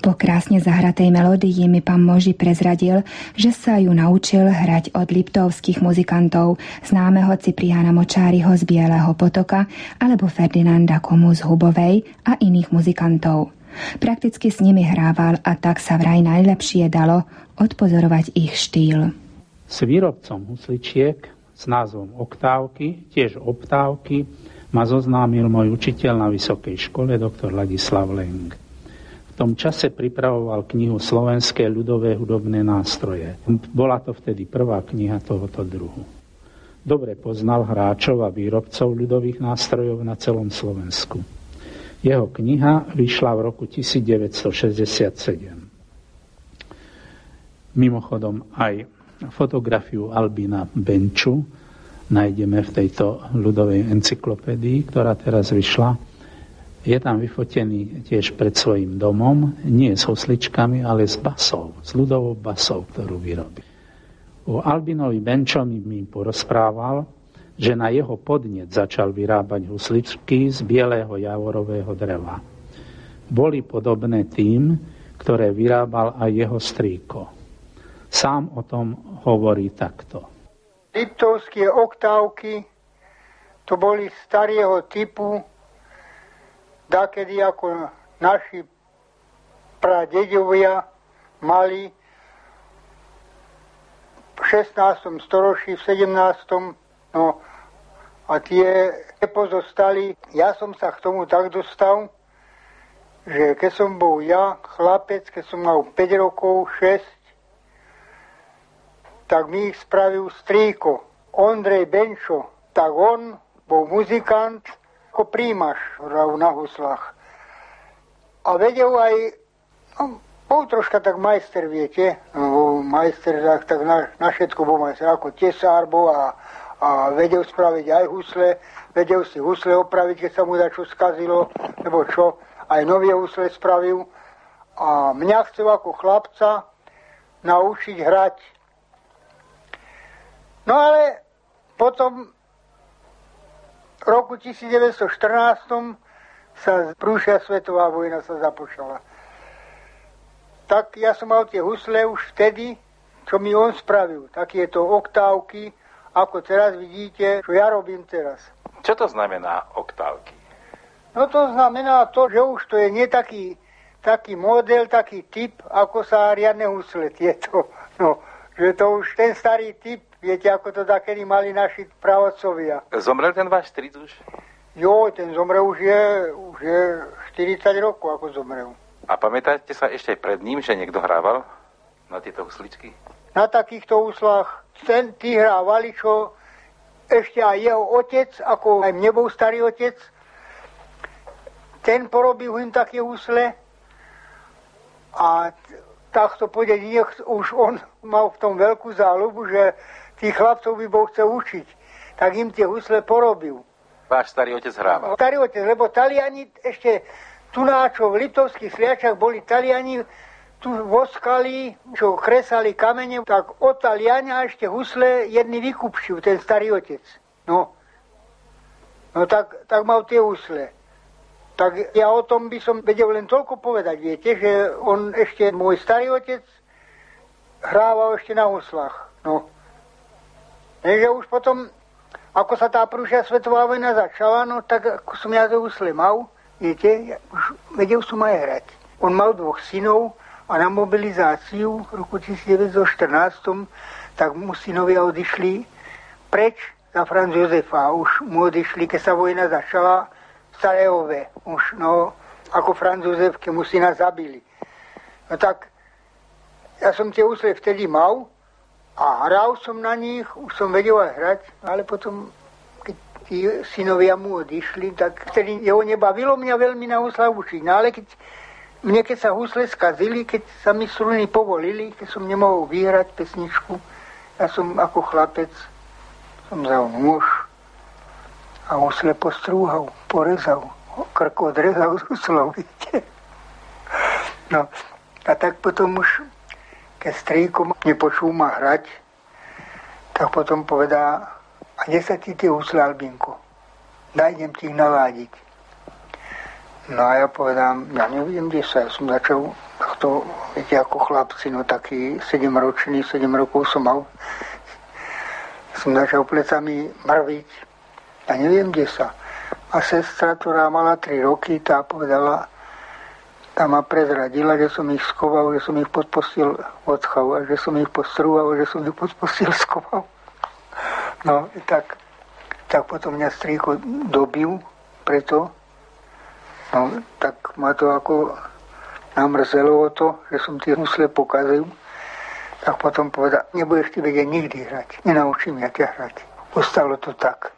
Po krásne zahratej melódii mi pán Moži prezradil, že sa ju naučil hrať od liptovských muzikantov, známeho Cipriana Močáriho z Bieleho Potoka alebo Ferdinanda Komu z Hubovej a iných muzikantov. Prakticky s nimi hrával a tak sa vraj najlepšie dalo odpozorovať ich štýl. S výrobcom husličiek s názvom Oktávky, tiež Optávky, ma zoznámil môj učiteľ na vysokej škole, doktor Ladislav Leng. V tom čase pripravoval knihu Slovenské ľudové hudobné nástroje. Bola to vtedy prvá kniha tohoto druhu. Dobre poznal hráčov a výrobcov ľudových nástrojov na celom Slovensku. Jeho kniha vyšla v roku 1967. Mimochodom aj fotografiu Albina Benču nájdeme v tejto ľudovej encyklopédii, ktorá teraz vyšla. Je tam vyfotený tiež pred svojím domom, nie s husličkami, ale s basou, s ľudovou basou, ktorú vyrobil. O Albinovi Benčovi mi porozprával, že na jeho podnet začal vyrábať husličky z bieleho javorového dreva. Boli podobné tým, ktoré vyrábal aj jeho strýko. Sám o tom hovorí takto. Liptovské oktávky to boli starého typu, dakedy ako naši pradedovia mali v 16. storočí, v 17. No a tie nepozostali. Ja som sa k tomu tak dostal, že keď som bol ja, chlapec, keď som mal 5 rokov, 6, tak mi ich spravil strýko. Ondrej Benčo, tak on bol muzikant, ako príjimaš na huslách. A vedel aj, no, bol troška tak majster, viete, no, majster tak na všetko bol majster, ako tesár bol a vedel spraviť aj husle, vedel si husle opraviť, keď sa mu dačo skazilo, nebo čo, aj novie husle spravil. A mňa chcel ako chlapca naučiť hrať. No ale potom v roku 1914 sa prúšia svetová vojna sa započala. Tak ja som mal tie husle už vtedy, čo mi on spravil. Takéto oktávky, ako teraz vidíte, čo ja robím teraz. Čo to znamená oktávky? No to znamená to, že už to je nie taký model, taký typ, ako sa riadne husle tieto. No, že to už ten starý typ, viete, ako to takedy mali naši pravodcovia. Zomrel ten váš stric už? Jo, ten zomrel už je 40 rokov, ako zomrel. A pamätáte sa ešte aj pred ním, že niekto hrával na tieto husličky? Na takýchto huslách tí hrávali, čo ešte aj jeho otec, ako aj mne bol starý otec, ten porobil im také husle a takto povedať, už on mal v tom veľkú záľubu, že tých chlapcov by bol chcel učiť, tak im tie husle porobil. Váš starý otec hrával? Starý otec, lebo Taliani ešte tunáčo v Liptovských Sliačach boli Taliani tu voskali, čo kresali kamene, tak od Taliania ešte husle jedni vykupšil, ten starý otec. No tak mal tie husle. Tak ja o tom by som vedel len toľko povedať, viete, že on ešte, môj starý otec, hrával ešte na huslách. No. Takže už potom, ako sa tá prvá svetová vojna začala, no tak ako som ja to husle mal, viete, už vedel som aj hrať. On mal 2 synov a na mobilizáciu v roku 1914, tak mu synovia odišli preč za Franz Josefa. Už mu odišli, keď sa vojna začala, v Sarajeve. Už, no, ako Franz Josef, keď mu syna zabili. No tak, ja som tie husle vtedy mal a hral som na nich, už som vedel aj hrať, ale potom, keď tí synovia mu odišli, tak vtedy jeho nebavilo mňa veľmi na huslách učiť. No ale keď sa husle skazili, keď sa mi struny povolili, keď som nemohol vyhrať pesničku, ja som ako chlapec som vzal nôž a husle postrúhal, porezal, krk odrezal z huslov, viete. No, a tak potom už, keď strýko nepočul ma hrať, tak potom povedá, a kde sa ti tie husle, Albinko? Dajdem ti ich naládiť. No a ja povedám, ja neviem, kde sa, ja som začal takto to, viete, ako chlapci, no taký 7-ročný, 7 rokov som mal. Som začal plecami mrviť a neviem, kde sa. A sestra, ktorá mala 3 roky, tá povedala, tá ma prezradila, že som ich skoval, že som ich pod postel odchal, a že som ich postrúval, že som ich pod postel skoval. No, tak potom mňa strýko dobil, preto, no, tak ma to ako namrzelo o to, že som tie husle pokazil. Tak potom povedal, nebudeš ty vedieť nikdy hrať, nenaučím ja ťa hrať. Ostalo to tak.